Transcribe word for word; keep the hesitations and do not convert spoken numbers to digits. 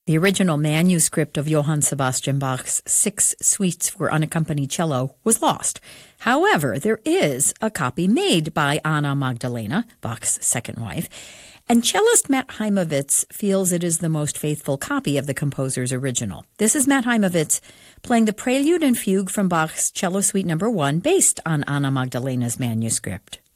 The original manuscript of Johann Sebastian Bach's Six Suites for Unaccompanied Cello was lost. However, there is a copy made by Anna Magdalena, Bach's second wife, and cellist Matt Heimovitz feels it is the most faithful copy of the composer's original. This is Matt Heimovitz playing the Prelude and Fugue from Bach's Cello Suite Number One, based on Anna Magdalena's manuscript.